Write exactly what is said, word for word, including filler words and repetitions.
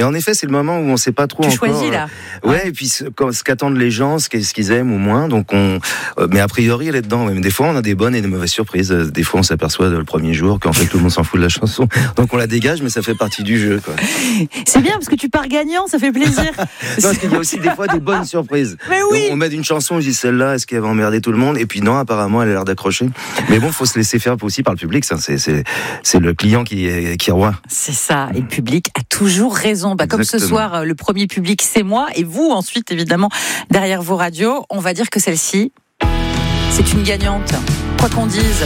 Et en effet, c'est le moment où on sait pas trop tu encore. choisis, là. Euh, ouais, ouais, et puis ce, ce qu'attendent les gens, ce qu'ils, ce qu'ils aiment ou moins. Donc on, euh, mais a priori, elle est dedans. Même des fois, on a des bonnes et des mauvaises surprises. Des fois, on s'aperçoit le premier jour qu'en fait tout le monde s'en fout de la chanson. Donc on la dégage, mais ça fait partie du jeu, quoi. C'est bien parce que tu pars gagnant, ça fait plaisir. Non, parce qu'il y a aussi des fois des bonnes surprises. Mais oui. Donc, on met une chanson, je dis celle-là, est-ce qu'elle va emmerder tout le monde? Et puis non, apparemment, elle a l'air d'accrocher. Mais bon, faut se laisser faire aussi par le public. Ça, c'est, c'est, c'est le client qui est, qui est roi. C'est ça. Et le public a toujours raison. Bah, comme ce soir, le premier public, c'est moi. Et vous, ensuite, évidemment, derrière vos radios, on va dire que celle-ci, c'est une gagnante. Quoi qu'on dise.